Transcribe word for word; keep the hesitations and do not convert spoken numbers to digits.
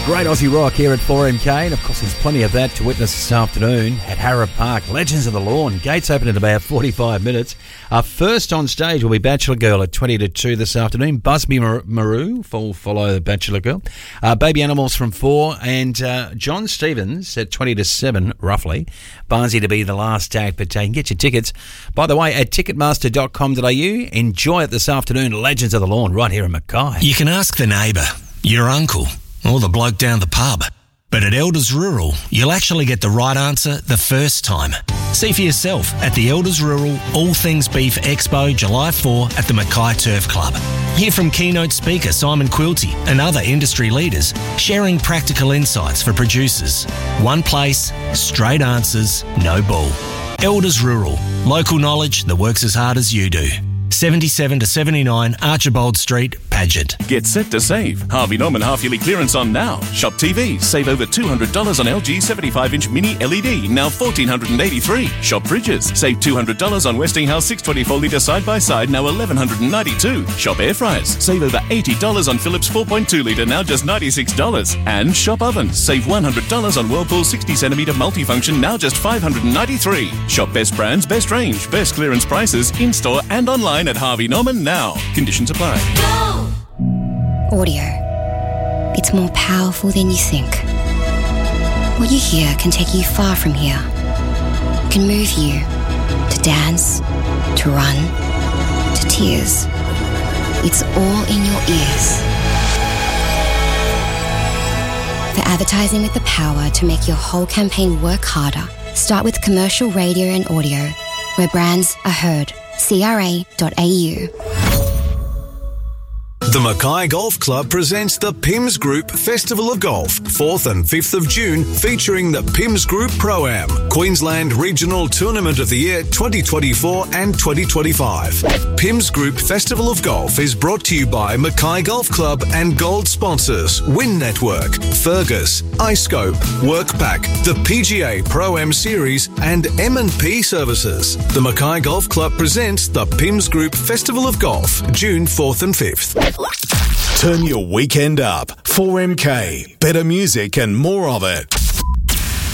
Great Aussie rock here at four M K, and of course there's plenty of that to witness this afternoon at Harrop Park. Legends of the Lawn. Gates open in about forty-five minutes. Our first on stage will be Bachelor Girl at twenty to two this afternoon. Busby Mar- Maru will follow the Bachelor Girl. Uh, Baby Animals from four, and uh, John Stevens at twenty to seven, roughly. Barnsley to be the last act, but uh, you can get your tickets, by the way, at ticketmaster dot com dot a u. Enjoy it this afternoon. Legends of the Lawn right here in Mackay. You can ask the neighbour, your uncle, or the bloke down the pub. But at Elders Rural, you'll actually get the right answer the first time. See for yourself at the Elders Rural All Things Beef Expo July fourth at the Mackay Turf Club. Hear from keynote speaker Simon Quilty and other industry leaders sharing practical insights for producers. One place, straight answers, no bull. Elders Rural, local knowledge that works as hard as you do. seventy-seven to seventy-nine Archibald Street, Paget. Get set to save. Harvey Norman half-yearly clearance on now. Shop T Vs. Save over two hundred dollars on L G seventy-five inch Mini L E D, now one thousand four hundred eighty-three dollars. Shop Fridges. Save two hundred dollars on Westinghouse six twenty-four litre side-by-side, now one thousand one hundred ninety-two dollars. Shop Air Fryers. Save over eighty dollars on Philips four point two litre, now just ninety-six dollars. And Shop Ovens. Save one hundred dollars on Whirlpool sixty centimetre multifunction, now just five hundred ninety-three dollars. Shop best brands, best range, best clearance prices, in-store and online at Harvey Norman now. Conditions apply. Go! Audio. It's more powerful than you think. What you hear can take you far from here. It can move you to dance, to run, to tears. It's all in your ears. For advertising with the power to make your whole campaign work harder, start with commercial radio and audio, where brands are heard. C R A dot A U. The Mackay Golf Club presents the P I M S Group Festival of Golf, fourth and fifth of June, featuring the P I M S Group Pro-Am, Queensland Regional Tournament of the Year twenty twenty-four and twenty twenty-five. P I M S Group Festival of Golf is brought to you by Mackay Golf Club and gold sponsors Win Network, Fergus, iScope, WorkPack, the P G A Pro-Am Series and M and P Services. The Mackay Golf Club presents the P I M S Group Festival of Golf, June fourth and fifth. Turn your weekend up. four M K. Better music and more of it.